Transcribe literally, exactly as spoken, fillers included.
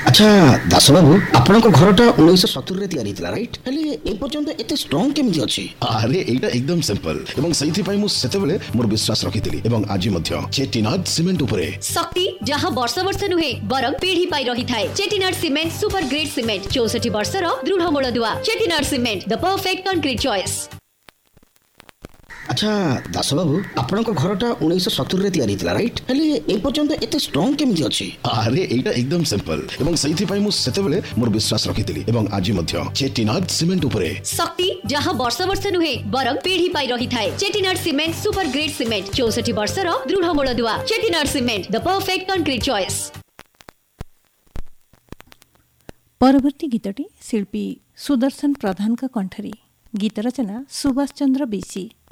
अच्छा दास बाबू आपण घरटा उन्नीस सत्तर रे तैयारी थिला राइट हेले ए पर्यंत एते स्ट्रांग केमिति अछि? अरे एटा एकदम सिंपल एवं सही पाई मु सेतेबेले मोर विश्वास रखिथिली एवं आज मध्य चेटिनाड सीमेंट उपरे शक्ति जहां वर्ष वर्ष नुहे बरं पीढ़ी पाई रही थाए। Chettinad cement super grade cement चौसठ वर्षर दृढ़ मूलदुआ। Chettinad cement the perfect concrete choice. अच्छा दास बाबू आपण घरटा उन्नीस सत्तर रे तैयारी थिला राइट हेले ए पर्यंत एते स्ट्रांग केमिति अछि? अरे एटा एकदम सिंपल एवं सही पाई मु सेतेबेले मोर विश्वास रखिथिली एवं आज मध्य चेटिनाड सीमेंट उपरे शक्ति जहां वर्ष वर्ष नुहे बरं पीढ़ी पाई रही थाए। Chettinad cement super grade cement चौसठ वर्षर दृढ़ मूलदुआ। Chettinad cement the perfect concrete choice. परवर्ती गीतटी शिल्पी सुदर्शन प्रधान का कंठरी। गीत रचना सुभाष चंद्र बेसी।